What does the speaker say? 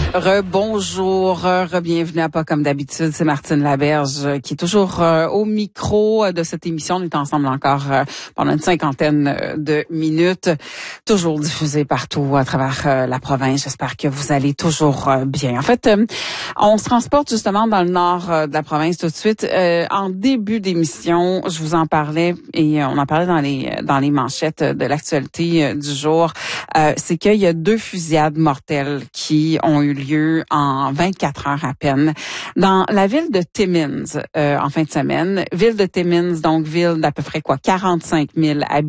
Rebonjour, bienvenue à Pas comme d'habitude. C'est Martine Laberge qui est toujours au micro de cette émission. On est ensemble encore pendant une cinquantaine de minutes, toujours diffusée partout à travers la province. J'espère que vous allez toujours bien. En fait, on se transporte justement dans le nord de la province tout de suite. En début d'émission, je vous en parlais et on en parlait dans les manchettes de l'actualité du jour. C'est qu'il y a 2 fusillades mortelles qui ont eu lieu en 24 heures à peine dans la ville de Timmins en fin de semaine. Ville de Timmins, donc ville d'à peu près 45 000 habitants.